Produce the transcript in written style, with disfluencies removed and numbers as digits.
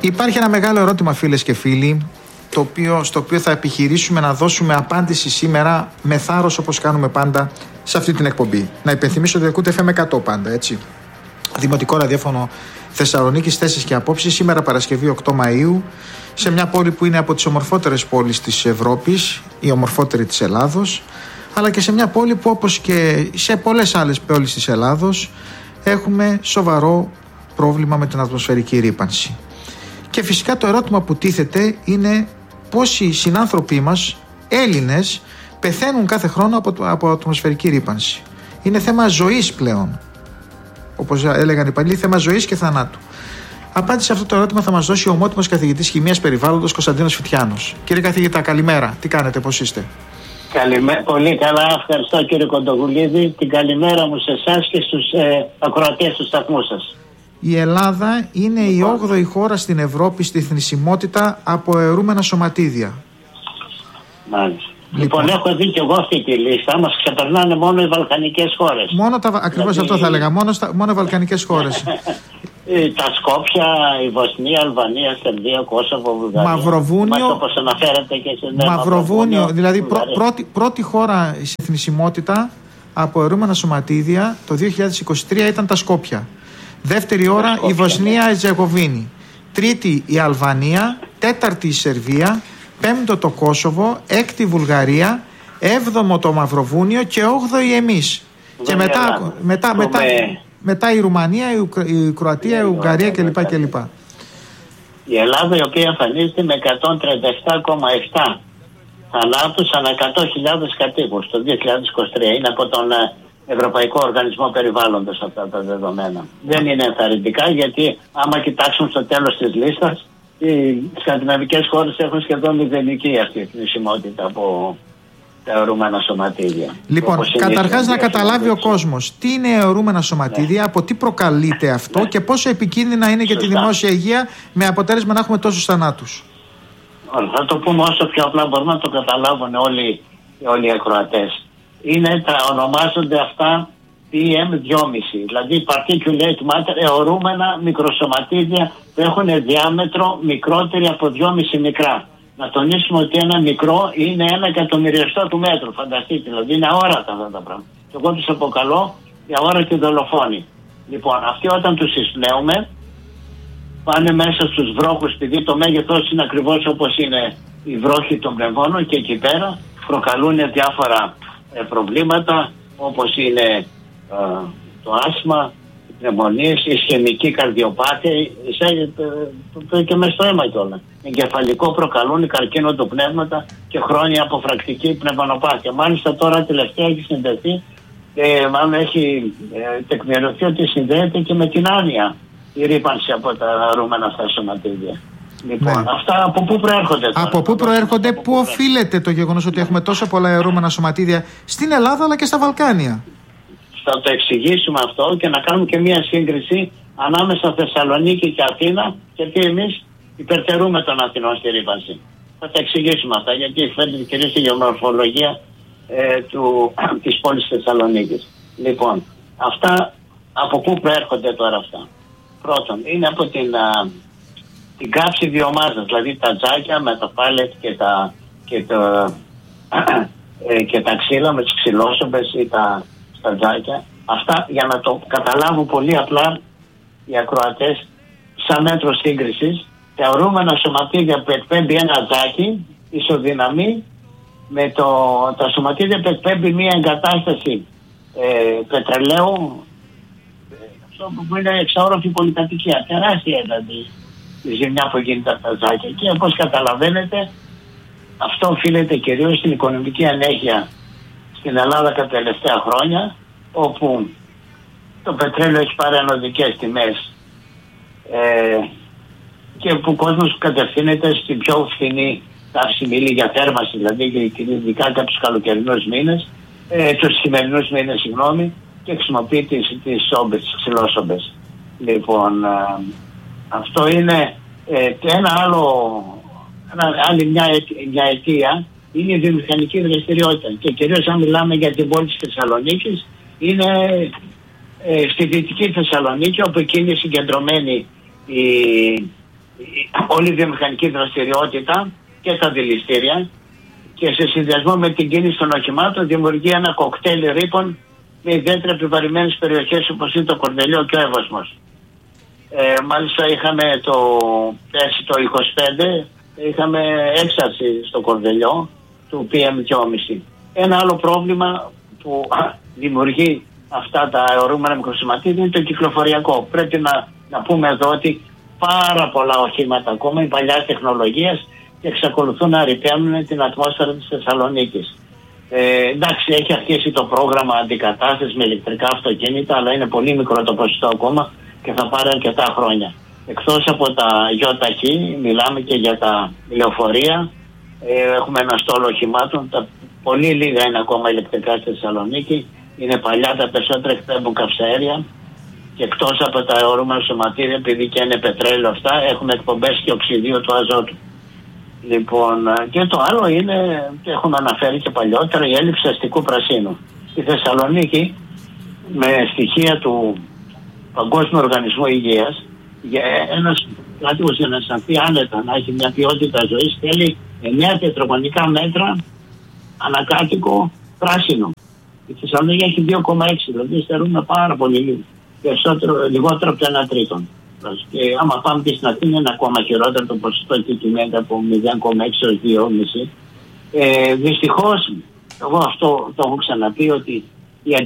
Υπάρχει ένα μεγάλο ερώτημα, φίλες και φίλοι, στο οποίο θα επιχειρήσουμε να δώσουμε απάντηση σήμερα με θάρρος, όπως κάνουμε πάντα σε αυτή την εκπομπή. Να υπενθυμίσω ότι ακούτε FM 100 πάντα, έτσι. Δημοτικό ραδιόφωνο Θεσσαλονίκης, θέσεις και απόψεις. Σήμερα Παρασκευή 8 Μαΐου, σε μια πόλη που είναι από τις ομορφότερες πόλεις της Ευρώπης, η ομορφότερη της Ελλάδος, αλλά και σε μια πόλη που, όπως και σε πολλές άλλες πόλεις της Ελλάδος, έχουμε σοβαρό πρόβλημα με την ατμοσφαιρική ρύπανση. Και φυσικά το ερώτημα που τίθεται είναι πόσοι συνάνθρωποι μας, Έλληνες, πεθαίνουν κάθε χρόνο από ατμοσφαιρική ρύπανση. Είναι θέμα ζωής πλέον. Όπως έλεγαν οι παλιοί, θέμα ζωής και θανάτου. Απάντηση σε αυτό το ερώτημα θα μας δώσει ο ομότιμος καθηγητής χημείας περιβάλλοντος Κωνσταντίνος Φυτιάνος. Κύριε καθηγητά, καλημέρα. Τι κάνετε, πώς είστε? Πολύ καλά, ευχαριστώ κύριε Κοντογουλίδη. Την καλημέρα μου σε εσάς και στους ακροατές του σταθμού σας. Η Ελλάδα είναι η 8η χώρα στην Ευρώπη στη θνησιμότητα από αιρούμενα σωματίδια. Μάλιστα. Λοιπόν, έχω δει και εγώ αυτή τη λίστα. Μας ξεπερνάνε μόνο οι βαλκανικές χώρες. Ακριβώς αυτό θα έλεγα. Μόνο οι βαλκανικές χώρες. Τα Σκόπια, η Βοσνία, Αλβανία, Σερβία, Κόσοβο, Βουλγαρία. Μαυροβούνιο. Όπως αναφέρατε και σε Μαυροβούνιο, δηλαδή πρώτη χώρα σε θνησιμότητα από αιρούμενα σωματίδια το 2023 ήταν τα Σκόπια. Δεύτερη ώρα η Βοσνία Ερζεγοβίνη. Τρίτη η Αλβανία. Τέταρτη η Σερβία. Πέμπτο το Κόσοβο. Έκτη η Βουλγαρία. Έβδομο το Μαυροβούνιο και όγδοη εμείς. Και μετά η Ρουμανία, η Κροατία, η Ουγγαρία κλπ. Η Ελλάδα, η οποία εμφανίζεται με 137,7 θανάτους ανά 100.000 κατοίκους το 2023. Είναι από τον Ευρωπαϊκό Οργανισμό Περιβάλλοντος αυτά τα δεδομένα. Δεν είναι ενθαρρυντικά, γιατί άμα κοιτάξουν στο τέλος της λίστας, οι σκανδιναβικές χώρες έχουν σχεδόν μηδενική αυτή η θνησιμότητα από τα αιωρούμενα σωματίδια. Λοιπόν, καταρχάς να καταλάβει ο κόσμος τι είναι αιωρούμενα σωματίδια, από τι προκαλείται αυτό και πόσο επικίνδυνα είναι για τη δημόσια υγεία, με αποτέλεσμα να έχουμε τόσους θανάτους. Θα το πούμε όσο πιο απλά μπορούμε να το καταλάβουν όλοι οι ακροατές. Ονομάζονται αυτά PM2,5, δηλαδή particulate matter, αιωρούμενα μικροσωματίδια που έχουν διάμετρο μικρότερη από 2,5 μικρά. Να τονίσουμε ότι ένα μικρό είναι 1/1000 του μέτρου. Φανταστείτε, δηλαδή είναι αόρατα αυτά τα πράγματα. Και εγώ τους αποκαλώ οι αόρατοι δολοφόνοι. Λοιπόν, αυτοί όταν τους εισπνέουμε, πάνε μέσα στους βρόχους, επειδή το μέγεθός είναι ακριβώς όπως είναι οι βρόχοι των πνευμόνων, και εκεί πέρα προκαλούν διάφορα προβλήματα, όπως είναι το άσμα, οι πνευμονίες, η ισχαιμική καρδιοπάθεια, και μες στο αίμα κιόλας. Εγκεφαλικό προκαλούν καρκίνο του πνεύματα και χρόνια αποφρακτική πνευμονοπάθεια. Μάλιστα τώρα τελευταία έχει συνδεθεί, μάλλον έχει τεκμηριωθεί ότι συνδέεται και με την άνοια η ρύπανση από τα αιρούμενα αυτά σωματίδια. Λοιπόν, ναι. Αυτά από πού προέρχονται τώρα? Από πού προέρχονται, πού οφείλεται το γεγονός ότι έχουμε τόσο πολλά αιρούμενα σωματίδια στην Ελλάδα αλλά και στα Βαλκάνια? Θα το εξηγήσουμε αυτό και να κάνουμε και μια σύγκριση ανάμεσα Θεσσαλονίκη και Αθήνα, γιατί εμείς υπερτερούμε τον Αθηνών στη ρύπανση. Θα τα εξηγήσουμε αυτά, γιατί φαίνεται κυρίως η γεωμορφολογία της πόλης Θεσσαλονίκης. Λοιπόν, αυτά από πού προέρχονται τώρα αυτά? Πρώτον, είναι από την καύση βιομάζας, δηλαδή τα τζάκια με το πάλετ και τα ξύλα με τις ξυλόσομπες ή τα τζάκια. Αυτά, για να το καταλάβουν πολύ απλά οι ακροατές, σαν μέτρο σύγκρισης, τα αιρούμενα σωματίδια που εκπέμπει ένα τζάκι ισοδυναμεί με τα σωματίδια που εκπέμπει μια εγκατάσταση πετρελαίου, αυτό που είναι εξαόροφη πολυκατοικία. Τεράστια δηλαδή η ζημιά που γίνεται από τα τζάκια. Και όπως καταλαβαίνετε, αυτό οφείλεται κυρίως στην οικονομική ανέχεια στην Ελλάδα τα τελευταία χρόνια, όπου το πετρέλαιο έχει πάρει ανωδικές τιμές και που ο κόσμος κατευθύνεται στην πιο φθηνή καύσιμη ύλη για θέρμανση, δηλαδή ειδικά κάποιους καλοκαιρινούς μήνες, τους χειμερινούς μήνες, και χρησιμοποιεί τις σόμπες, τις ξυλόσομπες. Λοιπόν, αυτό είναι άλλη μια αιτία, είναι η βιομηχανική δραστηριότητα, και κυρίως αν μιλάμε για την πόλη της Θεσσαλονίκης, είναι στη Δυτική Θεσσαλονίκη, όπου εκεί είναι συγκεντρωμένη όλη η βιομηχανική δραστηριότητα και τα δηληστήρια, και σε συνδυασμό με την κίνηση των οχημάτων δημιουργεί ένα κοκτέιλ ρήπων με ιδιαίτερα επιβαρημένες περιοχές όπως είναι το Κορδελιό και ο Εύωσμος. Μάλιστα είχαμε πέρσι το 25 είχαμε έξαρση στο Κορδελιό του PM2,5. Ένα άλλο πρόβλημα που δημιουργεί αυτά τα αιωρούμενα μικροσωματίδια είναι το κυκλοφοριακό. Πρέπει να πούμε εδώ ότι πάρα πολλά οχήματα ακόμα οι παλιάς τεχνολογίας εξακολουθούν να ρηπαίνουν την ατμόσφαιρα της Θεσσαλονίκης. Εντάξει, έχει αρχίσει το πρόγραμμα αντικατάστασης με ηλεκτρικά αυτοκίνητα, αλλά είναι πολύ μικρό το ποσοστό ακόμα και θα πάρει αρκετά χρόνια. Εκτός από τα ΙΟΤΑΧΗ, μιλάμε και για τα λεωφορεία. Έχουμε ένα στόλο οχημάτων. Πολύ λίγα είναι ακόμα ηλεκτρικά στη Θεσσαλονίκη. Είναι παλιά, τα περισσότερα εκπέμπουν καυσαέρια. Και εκτός από τα αιωρούμενα σωματίδια, επειδή και είναι πετρέλαιο αυτά, έχουμε εκπομπές και οξυδίου του αζότου. Λοιπόν, και το άλλο είναι, και έχουμε αναφέρει και παλιότερα, η έλλειψη αστικού πρασίνου. Στη Θεσσαλονίκη, με στοιχεία του Παγκόσμιου Οργανισμού Υγείας, για ένας κάτοικος για να αισθανθεί άνετα, να έχει μια ποιότητα ζωής, θέλει 9 τετραγωνικά μέτρα ανακάτοικο πράσινο. Η Θεσσαλονίκη έχει 2,6, δηλαδή στερούμε πάρα πολύ λίγο. Λιγότερο από το 1 τρίτο. Και άμα πάμε και στην Αθήνα είναι ακόμα χειρότερο το ποσοστό, εκεί κυμαίνεται από 0,6 έως 2,5. Δυστυχώς, εγώ αυτό το έχω ξαναπεί, ότι